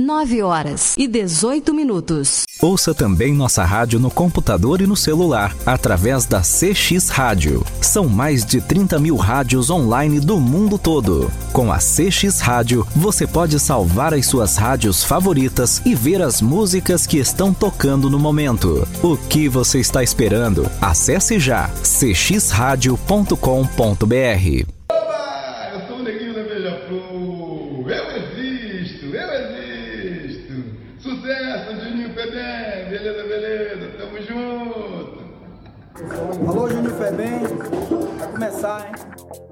9h18. Ouça também nossa rádio no computador e no celular, através da CX Rádio. São mais de 30 mil rádios online do mundo todo. Com a CX Rádio, você pode salvar as suas rádios favoritas e ver as músicas que estão tocando no momento. O que você está esperando? Acesse já cxradio.com.br. Oba! Eu sou o Neguinho da Beija-Flor. Eu existo. Sucesso, Juninho Febem. Beleza. Tamo junto. Alô, Juninho Febem. Vai começar, hein?